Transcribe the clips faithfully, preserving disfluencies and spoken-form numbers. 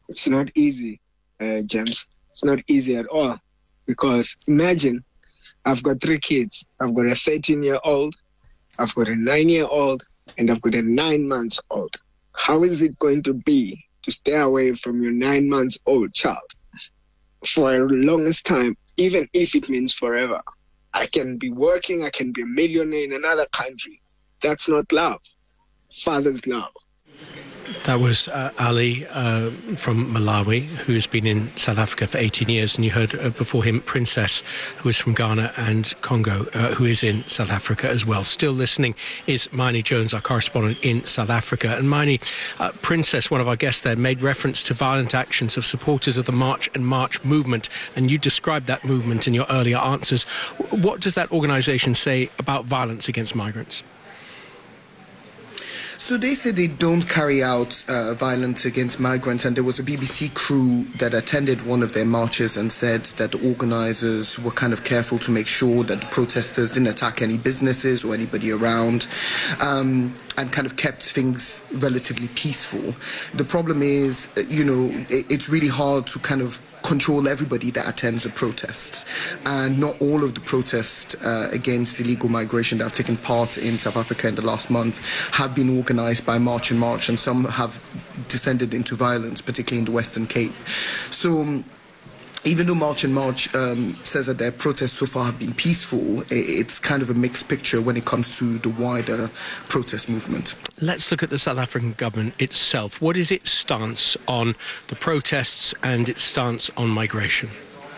It's not easy, uh, James. It's not easy at all. Because imagine, I've got three kids. I've got a thirteen-year-old, I've got a nine-year-old, and I've got a nine-month-old. How is it going to be to stay away from your nine-month-old child for the longest time, even if it means forever? I can be working, I can be a millionaire in another country. That's not love. Father's love. That was uh, Ali uh, from Malawi, who's been in South Africa for eighteen years, and you heard uh, before him Princess, who is from Ghana, and Congo, uh, who is in South Africa as well. Still listening is Maini Jones, our correspondent in South Africa. And Maini, uh, Princess, one of our guests there, made reference to violent actions of supporters of the March and March movement, and you described that movement in your earlier answers. What does that organisation say about violence against migrants? So they say they don't carry out uh, violence against migrants, and there was a B B C crew that attended one of their marches and said that the organisers were kind of careful to make sure that the protesters didn't attack any businesses or anybody around, um, and kind of kept things relatively peaceful. The problem is, you know, it, it's really hard to kind of control everybody that attends a protest, and not all of the protests uh, against illegal migration that have taken part in South Africa in the last month have been organised by March and March, and some have descended into violence, particularly in the Western Cape. So um, even though March and March um, says that their protests so far have been peaceful, it's kind of a mixed picture when it comes to the wider protest movement. Let's look at the South African government itself. What is its stance on the protests and its stance on migration?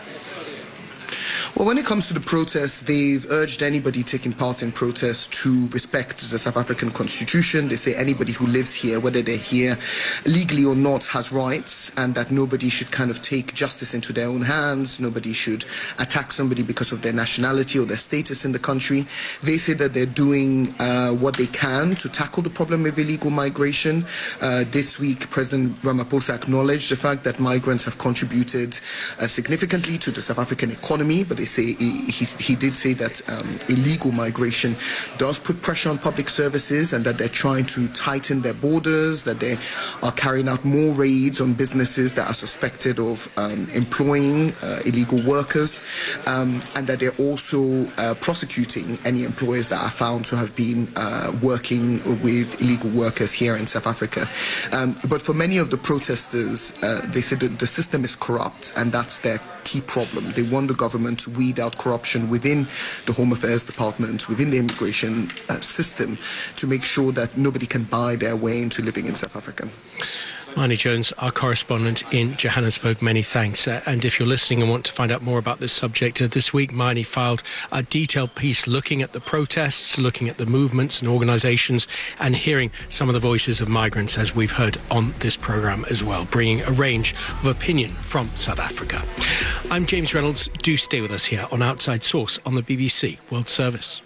Well, when it comes to the protests, they've urged anybody taking part in protests to respect the South African Constitution. They say anybody who lives here, whether they're here legally or not, has rights, and that nobody should kind of take justice into their own hands. Nobody should attack somebody because of their nationality or their status in the country. They say that they're doing uh, what they can to tackle the problem of illegal migration. Uh, this week, President Ramaphosa acknowledged the fact that migrants have contributed uh, significantly to the South African economy, but they say he, he, he did say that um, illegal migration does put pressure on public services, and that they're trying to tighten their borders, that they are carrying out more raids on businesses that are suspected of um, employing uh, illegal workers, um, and that they're also uh, prosecuting any employers that are found to have been uh, working with illegal workers here in South Africa. Um, but for many of the protesters, uh, they said that the system is corrupt, and that's their key problem. They want the government to weed out corruption within the Home Affairs Department, within the immigration uh, system, to make sure that nobody can buy their way into living in South Africa. Maini Jones, our correspondent in Johannesburg, many thanks. Uh, and if you're listening and want to find out more about this subject, uh, this week Maini filed a detailed piece looking at the protests, looking at the movements and organisations, and hearing some of the voices of migrants, as we've heard on this programme as well, bringing a range of opinion from South Africa. I'm James Reynolds. Do stay with us here on Outside Source on the B B C World Service.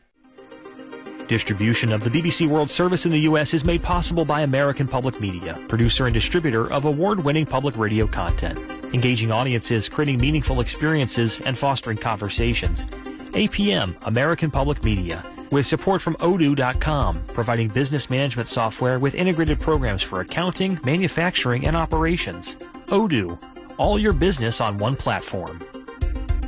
Distribution of the B B C World Service in the U S is made possible by American Public Media, producer and distributor of award-winning public radio content, engaging audiences, creating meaningful experiences, and fostering conversations. A P M, American Public Media, with support from Odoo dot com, providing business management software with integrated programs for accounting, manufacturing, and operations. Odoo, all your business on one platform.